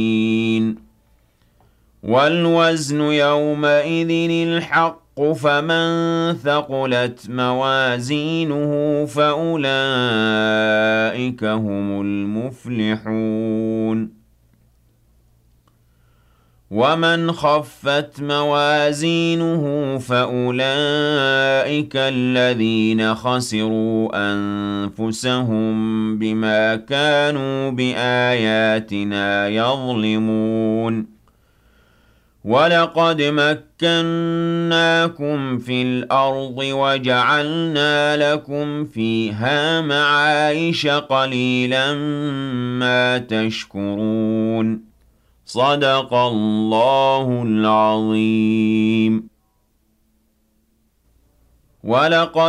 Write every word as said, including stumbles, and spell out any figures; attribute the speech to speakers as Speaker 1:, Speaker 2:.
Speaker 1: وَالْوَزْنُ يَوْمَئِذٍ الْحَقُّ فَمَن ثَقُلَتْ مَوَازِينُهُ فَأُولَٰئِكَ هُمُ الْمُفْلِحُونَ وَمَنْ خَفَّتْ مَوَازِينُهُ فَأُولَٰئِكَ الَّذِينَ خَسِرُوا أَنفُسَهُم بِمَا كَانُوا بِآيَاتِنَا يَظْلِمُونَ وَلَقَدْ مَكَّنَّاكُمْ فِي الْأَرْضِ وَجَعَلْنَا لَكُمْ فِيهَا مَعَايِشَ ۗ قَلِيلًا مَّا تَشْكُرُونَ صدق الله العظيم ولقد